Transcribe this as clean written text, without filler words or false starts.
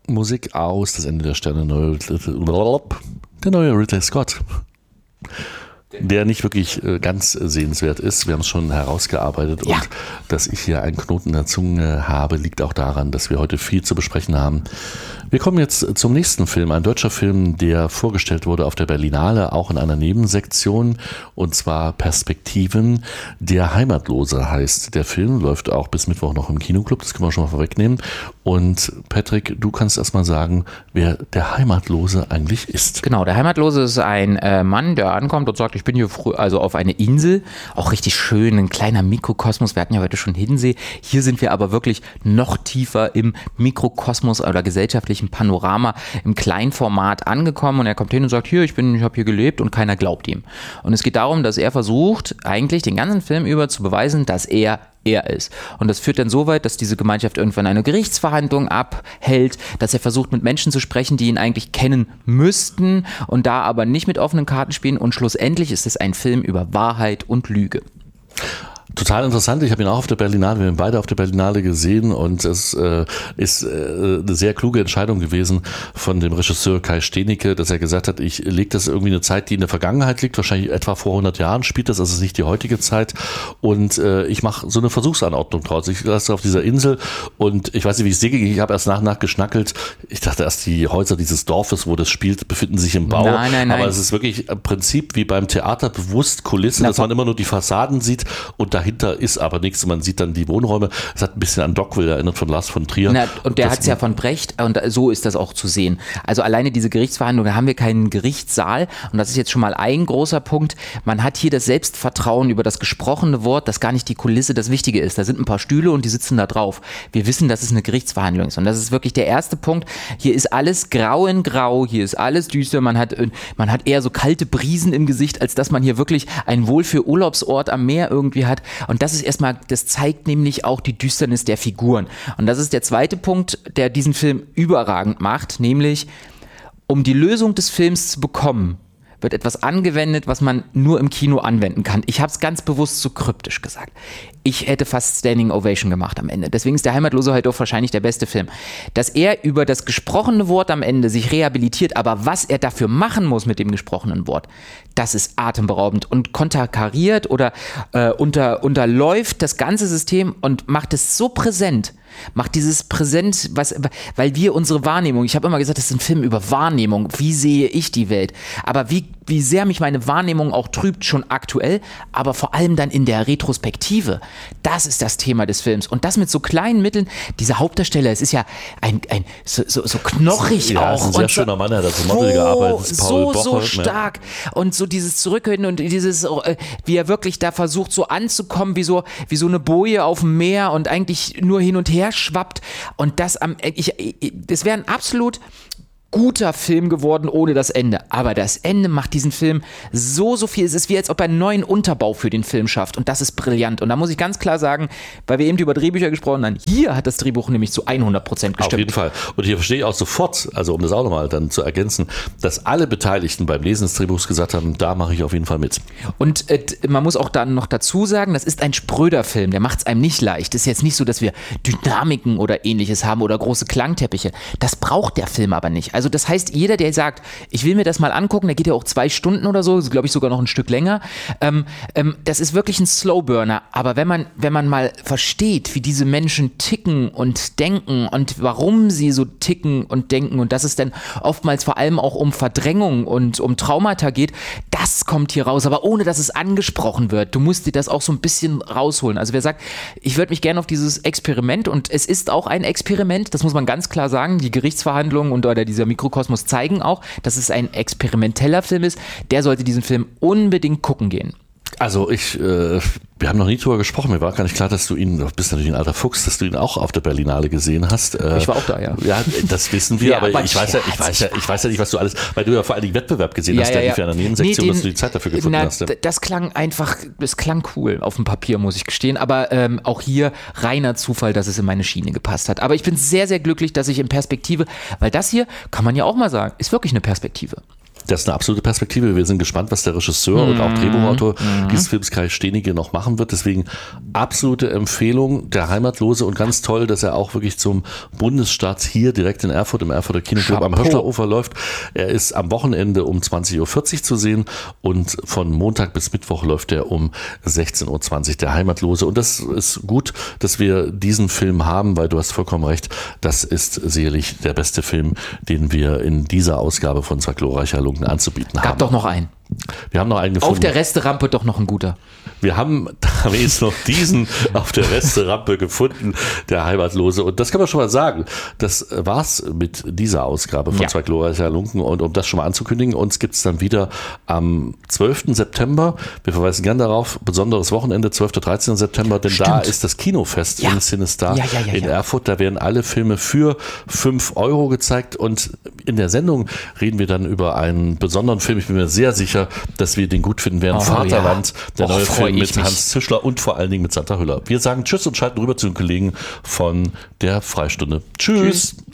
Musik aus, das Ende der Sterne, der neue Ridley Scott, der nicht wirklich ganz sehenswert ist. Wir haben es schon herausgearbeitet und dass ich hier einen Knoten in der Zunge habe, liegt auch daran, dass wir heute viel zu besprechen haben. Wir kommen jetzt zum nächsten Film, ein deutscher Film, der vorgestellt wurde auf der Berlinale, auch in einer Nebensektion, und zwar Perspektiven. Der Heimatlose heißt der Film, läuft auch bis Mittwoch noch im Kinoclub, das können wir schon mal vorwegnehmen. Und Patrick, du kannst erst mal sagen, wer der Heimatlose eigentlich ist. Genau, der Heimatlose ist ein Mann, der ankommt und sagt, ich bin hier also auf eine Insel, auch richtig schön, ein kleiner Mikrokosmos, wir hatten ja heute schon Hiddensee, hier sind wir aber wirklich noch tiefer im Mikrokosmos oder gesellschaftlichen Panorama im Kleinformat angekommen und er kommt hin und sagt, hier, ich habe hier gelebt und keiner glaubt ihm. Und es geht darum, dass er versucht, eigentlich den ganzen Film über zu beweisen, dass er ist. Und das führt dann so weit, dass diese Gemeinschaft irgendwann eine Gerichtsverhandlung abhält, dass er versucht, mit Menschen zu sprechen, die ihn eigentlich kennen müssten und da aber nicht mit offenen Karten spielen und schlussendlich ist es ein Film über Wahrheit und Lüge. Total interessant, ich habe ihn auch auf der Berlinale, wir haben beide auf der Berlinale gesehen und es ist eine sehr kluge Entscheidung gewesen von dem Regisseur Kai Steenicke, dass er gesagt hat, ich lege das irgendwie eine Zeit, die in der Vergangenheit liegt, wahrscheinlich etwa vor 100 Jahren spielt das, also es ist nicht die heutige Zeit und ich mache so eine Versuchsanordnung draus. Ich lasse auf dieser Insel und ich weiß nicht, wie es dir ging, ich habe erst nach geschnackelt, ich dachte erst, die Häuser dieses Dorfes, wo das spielt, befinden sich im Bau, nein. aber es ist wirklich im Prinzip wie beim Theater bewusst Kulisse, dass man immer nur die Fassaden sieht und dahinter ist aber nichts. Man sieht dann die Wohnräume. Es hat ein bisschen an Dogville erinnert von Lars von Trier. Und der hat es ja von Brecht und so ist das auch zu sehen. Also alleine diese Gerichtsverhandlung, da haben wir keinen Gerichtssaal und das ist jetzt schon mal ein großer Punkt. Man hat hier das Selbstvertrauen über das gesprochene Wort, dass gar nicht die Kulisse das Wichtige ist. Da sind ein paar Stühle und die sitzen da drauf. Wir wissen, dass es eine Gerichtsverhandlung ist und das ist wirklich der erste Punkt. Hier ist alles grau in grau, hier ist alles düster. Man hat eher so kalte Brisen im Gesicht, als dass man hier wirklich ein Wohlfühl-Urlaubsort am Meer irgendwie hat. Und das zeigt nämlich auch die Düsternis der Figuren. Und das ist der zweite Punkt, der diesen Film überragend macht, nämlich um die Lösung des Films zu bekommen, wird etwas angewendet, was man nur im Kino anwenden kann. Ich habe es ganz bewusst so kryptisch gesagt. Ich hätte fast Standing Ovation gemacht am Ende. Deswegen ist der Heimatlose heute auch wahrscheinlich der beste Film. Dass er über das gesprochene Wort am Ende sich rehabilitiert, aber was er dafür machen muss mit dem gesprochenen Wort, das ist atemberaubend und konterkariert oder unterläuft das ganze System und macht es so präsent. Macht dieses Präsent, weil wir unsere Wahrnehmung, ich habe immer gesagt, das ist ein Film über Wahrnehmung, wie sehe ich die Welt, aber wie sehr mich meine Wahrnehmung auch trübt, schon aktuell, aber vor allem dann in der Retrospektive, das ist das Thema des Films und das mit so kleinen Mitteln, dieser Hauptdarsteller, es ist ja so knochig ja, auch. Ist ein sehr schöner Mann, er hat als Model gearbeitet, Paul Boche, so stark und so dieses Zurückhören und dieses, wie er wirklich da versucht so anzukommen, wie so eine Boje auf dem Meer und eigentlich nur hin und her schwappt und das wäre ein absolut guter Film geworden ohne das Ende. Aber das Ende macht diesen Film so viel. Es ist wie, als ob er einen neuen Unterbau für den Film schafft. Und das ist brillant. Und da muss ich ganz klar sagen, weil wir eben über Drehbücher gesprochen haben, hier hat das Drehbuch nämlich zu 100% gestimmt. Auf jeden Fall. Und hier verstehe ich auch sofort, also um das auch nochmal dann zu ergänzen, dass alle Beteiligten beim Lesen des Drehbuchs gesagt haben, da mache ich auf jeden Fall mit. Und man muss auch dann noch dazu sagen, das ist ein spröder Film. Der macht es einem nicht leicht. Es ist jetzt nicht so, dass wir Dynamiken oder ähnliches haben oder große Klangteppiche. Das braucht der Film aber nicht. Also das heißt, jeder, der sagt, ich will mir das mal angucken, der geht ja auch 2 Stunden oder so, glaube ich sogar noch ein Stück länger. Das ist wirklich ein Slowburner. Aber wenn man mal versteht, wie diese Menschen ticken und denken und warum sie so ticken und denken und dass es dann oftmals vor allem auch um Verdrängung und um Traumata geht, das kommt hier raus, aber ohne, dass es angesprochen wird. Du musst dir das auch so ein bisschen rausholen. Also wer sagt, ich würde mich gerne auf dieses Experiment, und es ist auch ein Experiment, das muss man ganz klar sagen, die Gerichtsverhandlungen oder dieser Mikrokosmos zeigen auch, dass es ein experimenteller Film ist, der sollte diesen Film unbedingt gucken gehen. Also wir haben noch nie drüber gesprochen, mir war gar nicht klar, dass du bist natürlich ein alter Fuchs, dass du ihn auch auf der Berlinale gesehen hast. Ich war auch da, ja. Ja, das wissen wir, ja, aber ich weiß ja nicht, was du alles, weil du ja vor allen Dingen Wettbewerb gesehen hast, der lief ja in der Nebensektion, dass du die Zeit dafür gefunden hast. Das klang cool auf dem Papier, muss ich gestehen, aber auch hier reiner Zufall, dass es in meine Schiene gepasst hat. Aber ich bin sehr, sehr glücklich, dass ich in Perspektive, weil das hier, kann man ja auch mal sagen, ist wirklich eine Perspektive. Das ist eine absolute Perspektive. Wir sind gespannt, was der Regisseur und auch Drehbuchautor dieses Films Kai Steenige noch machen wird. Deswegen absolute Empfehlung, Der Heimatlose, und ganz toll, dass er auch wirklich zum Bundesstart hier direkt in Erfurt, im Erfurter Kinoclub am Höschlerufer läuft. Er ist am Wochenende um 20.40 Uhr zu sehen und von Montag bis Mittwoch läuft er um 16.20 Uhr, Der Heimatlose. Und das ist gut, dass wir diesen Film haben, weil du hast vollkommen recht, das ist sicherlich der beste Film, den wir in dieser Ausgabe von Zwei glorreiche Halunken anzubieten haben. Gab doch noch einen. Wir haben noch einen gefunden. Auf der Resterampe doch noch ein guter. Wir haben jetzt noch diesen auf der Resterampe gefunden, Der Heimatlose. Und das kann man schon mal sagen. Das war's mit dieser Ausgabe von Zwei glorreiche Halunken. Und um das schon mal anzukündigen, uns gibt's dann wieder am 12. September. Wir verweisen gern darauf, besonderes Wochenende, 12. 13. September, denn da ist das Kinofest im Cinestar in Erfurt. Da werden alle Filme für 5 Euro gezeigt. Und in der Sendung reden wir dann über einen besonderen Film. Ich bin mir sehr sicher, dass wir den gut finden werden. Vaterland, der neue Film mit Hans Zischler und vor allen Dingen mit Sandra Hüller. Wir sagen Tschüss und schalten rüber zu den Kollegen von der Freistunde. Tschüss.